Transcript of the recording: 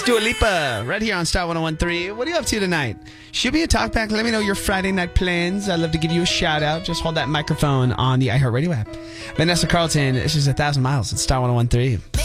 It's Dua Lipa right here on Star 101.3. What are you up to tonight? Shoot me a talk back. Let me know your Friday night plans. I'd love to give you a shout out. Just hold that microphone on the iHeartRadio app. Vanessa Carlton, this is 1,000 Miles at Star 101.3.